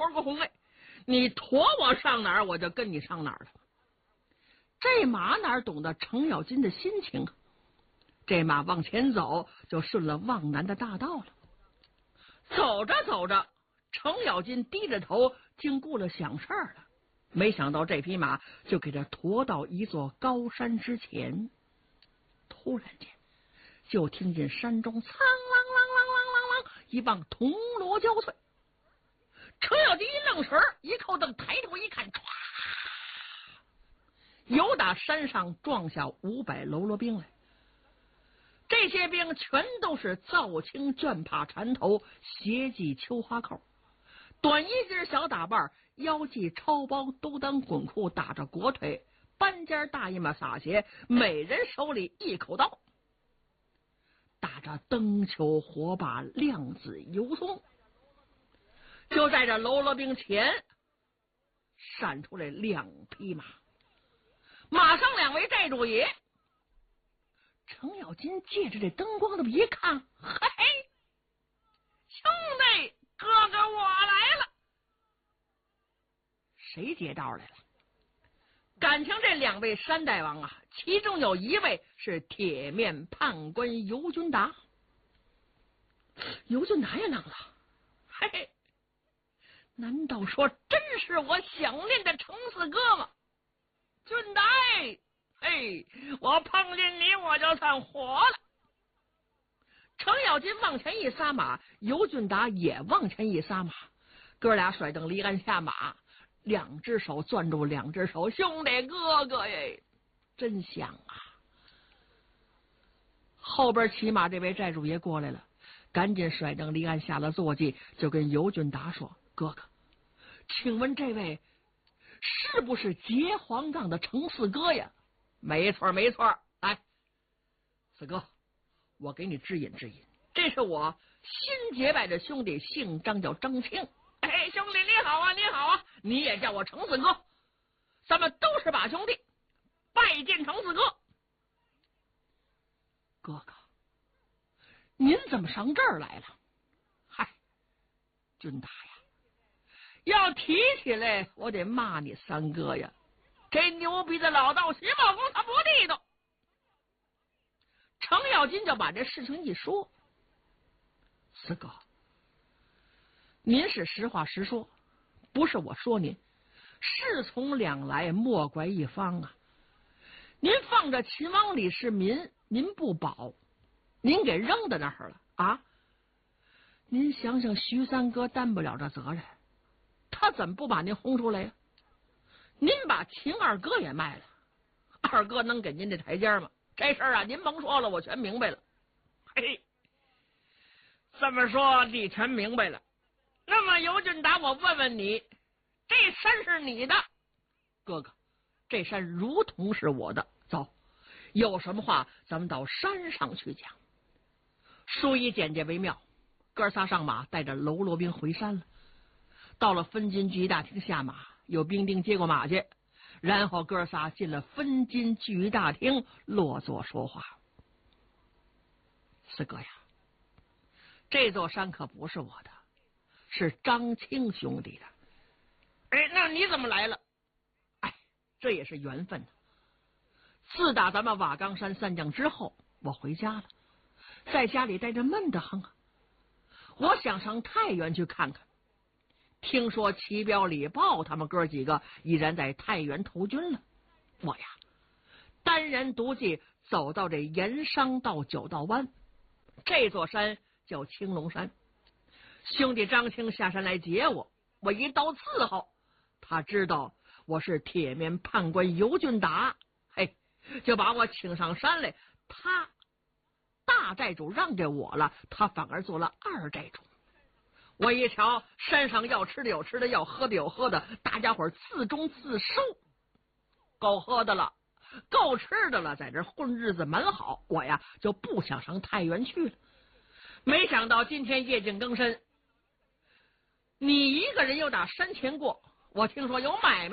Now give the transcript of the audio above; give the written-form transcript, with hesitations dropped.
活个红哎，你驮我上哪儿，我就跟你上哪儿了。这马哪懂得程咬金的心情啊？这马往前走，就顺了望南的大道了。走着走着，程咬金低着头，经过了想事儿了。没想到这匹马就给他驮到一座高山之前。突然间，就听见山中苍啷啷啷啷啷啷一棒铜锣交脆。程咬金一愣神，一扣灯，抬头一看，唰，由打山上撞下500喽啰兵来。这些兵全都是皂青绢帕缠头，斜系秋花扣，短衣襟小打扮，腰系超包，都当滚裤，打着裹腿，半截大衣嘛撒鞋，每人手里一口刀，打着灯球火把，亮紫油葱。就在这喽啰兵前闪出来2匹马，马上2位寨主爷。程咬金借着这灯光这么一看，嘿，兄弟，哥哥我来了。谁接道来了？感情这2位山大王啊，其中有1位是铁面判官尤俊达。尤俊达也愣了，嘿嘿，难道说真是我想念的程四哥吗？俊达，嘿，我碰见你我就算活了。程咬金往前一撒马，尤俊达也往前一撒马，哥俩甩蹬离鞍下马，2只手攥住2只手，兄弟哥哥耶，真香啊！后边骑马这位寨主爷过来了，赶紧甩蹬离鞍下了坐骑，就跟尤俊达说：“哥哥，请问这位是不是结黄杠的程四哥呀？”“没错没错，来，四哥，我给你指引指引，这是我新结拜的兄弟，姓张，叫张青。哎，兄弟你好啊，你好啊，你也叫我程四哥，咱们都是把兄弟，拜见程四哥。”“哥哥，您怎么上这儿来了？”“嗨，俊达呀，要提起来我得骂你3哥呀，这牛逼的老道徐茂公他不地道。”程咬金就把这事情一说：“四哥，您是实话实说，不是我说您，事从两来，莫怪一方啊。您放着秦王李世民，您不保，您给扔在那儿了啊！您想想，徐三哥担不了这责任，他怎么不把您轰出来呀？您把秦二哥也卖了，二哥能给您这台阶吗？这事儿啊，您甭说了，我全明白了。嘿，这么说你全明白了。那么尤俊达，我问问你，这山是你的？哥哥，这山如同是我的。走，有什么话咱们到山上去讲。书以简介为妙，哥仨上马，带着喽啰兵回山了。到了分金聚义大厅下马，有兵丁接过马去，然后哥仨进了分金聚义大厅，落座说话。四哥呀，这座山可不是我的，是张青兄弟的。哎，那你怎么来了？哎，这也是缘分呢。自打咱们瓦岗山散将之后，我回家了，在家里待着闷得慌啊。我想上太原去看看，听说齐彪、李豹他们哥几个已然在太原投军了。我呀，单人独骑走到这盐商道9道湾，这座山叫青龙山。兄弟张青下山来接我，我一道伺候，他知道我是铁面判官尤俊达，嘿，就把我请上山来。他大寨主让给我了，他反而做了2寨主。我一瞧，山上要吃的有吃的，要喝的有喝的，大家伙自中自收，够喝的了，够吃的了，在这混日子蛮好。我呀就不想上太原去了。没想到今天夜静更深，你一个人又打山前过，我听说有买卖。